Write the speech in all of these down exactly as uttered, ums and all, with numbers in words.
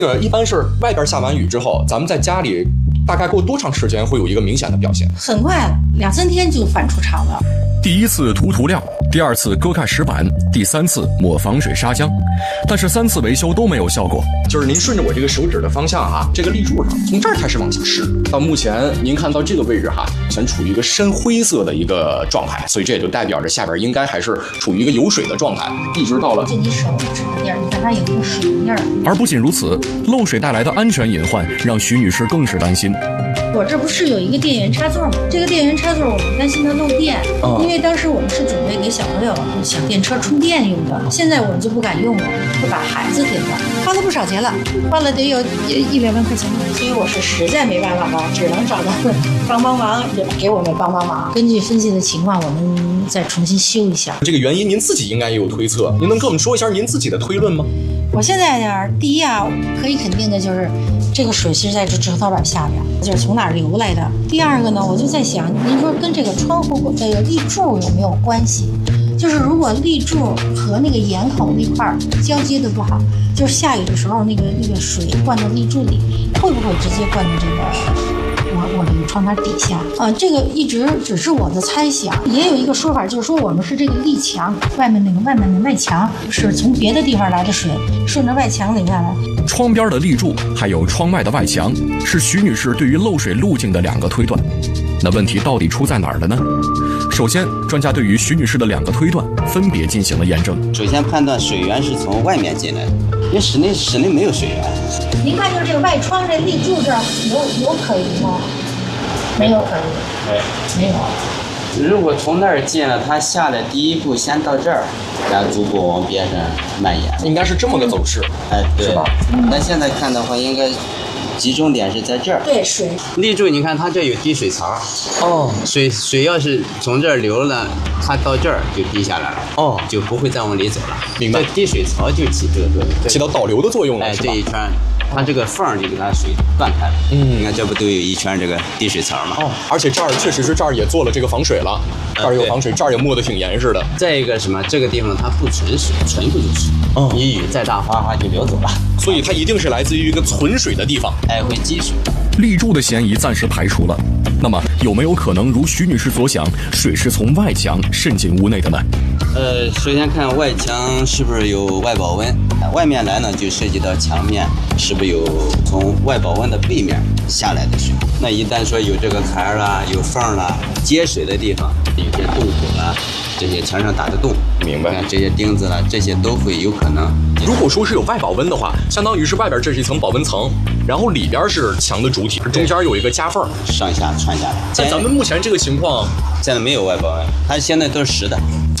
呃，一般是外边下完雨之后，咱们在家里大概过多长时间会有一个明显的表现？ 很快，两三天就反出场了。 第一次涂涂料，第二次割盖石板，第三次抹防水砂浆，但是三次维修都没有效果。 就是您顺着我这个手指的方向啊，这个立柱上，从这儿开始往下试，到目前您看到这个位置哈，全处于一个深灰色的一个状态，所以这也就代表着下边应该还是处于一个有水的状态，一直到了就你手指的地儿，你看它有一个水印儿。 而不仅如此，漏水带来的安全隐患让徐女士更是担心。 我这不是有一个电源插座吗？这个电源插座我们担心它漏电，哦、因为当时我们是准备给小朋友小电车充电用的，现在我们就不敢用了，会把孩子电到，花了不少钱了，花了得有一两万块钱，所以我是实在没办法了，只能找到帮帮忙，给我们帮帮忙。根据分析的情况，我们再重新修一下。 这个原因您自己应该也有推测，您能跟我们说一下您自己的推论吗？ 我现在呢，第一啊，可以肯定的就是这个水是在这直头板下边，就是从哪儿流来的。第二个呢，我就在想，您说跟这个窗户这个立柱有没有关系？就是如果立柱和那个檐口那块交接的不好，就是下雨的时候那个那个水灌到立柱里，会不会直接灌到这个我我这个窗台底下啊？这个一直只是我的猜想，也有一个说法，就是说我们是这个立墙外面那个外面的外墙是从别的地方来的水，顺着外墙流下来。 窗边的立柱还有窗外的外墙，是徐女士对于漏水路径的两个推断。那问题到底出在哪儿了呢？首先，专家对于徐女士的两个推断分别进行了验证。 首先判断水源是从外面进来的，因为室内室内没有水源。 您看，就是这个外窗这立柱这儿有有可疑吗？没有可疑， 哎， 没有。 如果从那儿进了，它下来第一步先到这儿，然后逐步往边上蔓延， 应该是这么个走势， 哎，对， 是吧？ 那现在看的话，应该集中点是在这儿。 对，水立柱，你看它这有滴水槽， 哦， 水水要是从这儿流了，它到这儿就滴下来了， 哦， 就不会再往里走了。 明白。 这滴水槽就起这个作用， 起到导流的作用了， 哎， 是吧？ 这一圈。它这个缝儿就给它水断开了，嗯，你看这不都有一圈这个滴水槽吗？ 哦，而且这儿确实是这儿也做了这个防水了，这儿有防水，这儿也磨得挺严实的。 再一个什么，这个地方它不存水，存不住水， 哦， 你雨再大哗哗就流走了， 所以它一定是来自于一个存水的地方， 哎，会积水。 立柱的嫌疑暂时排除了，那么有没有可能如徐女士所想，水是从外墙渗进屋内的呢？ 呃，首先看外墙是不是有外保温，外面来呢就涉及到墙面是不是有从外保温的背面下来的水。那一旦说有这个坎儿啦、有缝啦、接水的地方，有些洞口啦，这些墙上打的洞， 明白？ 这些钉子啦，这些都会有可能。 如果说是有外保温的话，相当于是外边这是一层保温层，然后里边是墙的主体，中间有一个夹缝， 上下穿下来。 但咱们目前这个情况， 现在没有外保温，它现在都是实的。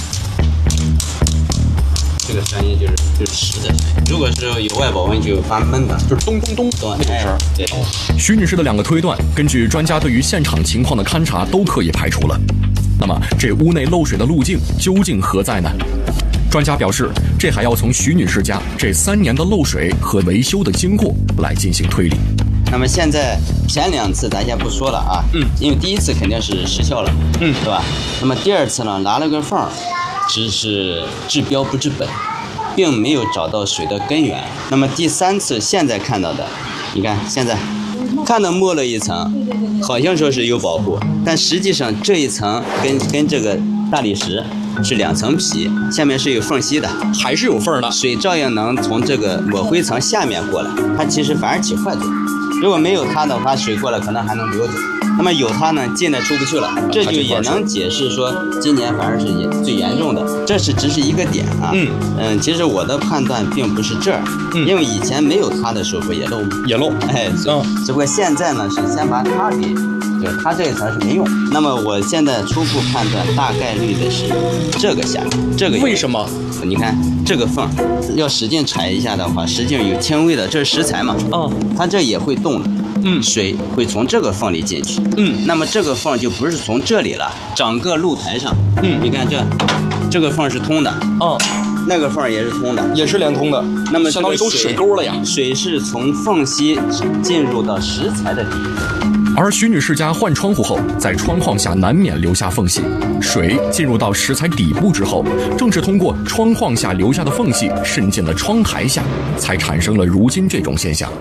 这个声音就是就是实的声音，如果是有外保温就发闷的， 就是咚咚咚咚那种声。 对， 徐女士的两个推断，根据专家对于现场情况的勘查，都可以排除了。那么，这屋内漏水的路径究竟何在呢？专家表示，这还要从徐女士家这三年的漏水和维修的经过来进行推理。 那么现在前两次咱先不说了啊，嗯，因为第一次肯定是失效了，嗯，是吧？那么第二次呢，拉了个缝，只是治标不治本，并没有找到水的根源。那么第三次现在看到的，你看现在看到抹了一层，好像说是有保护，但实际上这一层跟跟这个大理石是两层皮，下面是有缝隙的， 还是有缝的， 水照样能从这个抹灰层下面过来，它其实反而起坏作用。如果没有它的话，水过来可能还能流走。那么有它呢，进来出不去了，这就也能解释说今年反而是也最严重的。这是只是一个点啊。嗯嗯，其实我的判断并不是这儿，嗯，因为以前没有它的时候也漏也漏， 哎，嗯，只不过现在呢是先把它给，就是它这一层是没用。那么我现在初步判断大概率的是这个下面这个。 为什么？ 你看这个缝，要使劲踩一下的话，实际上有轻微的，这是石材嘛，嗯，它这也会动的。嗯，水会从这个缝里进去。嗯，那么这个缝就不是从这里了，整个露台上。嗯，你看这，这个缝是通的。嗯，那个缝也是通的， 也是连通的。 那么相当于都水沟了呀。 水是从缝隙进入到石材的底部。 而徐女士家换窗户后，在窗框下难免留下缝隙，水进入到石材底部之后，正是通过窗框下留下的缝隙渗进了窗台下，才产生了如今这种现象。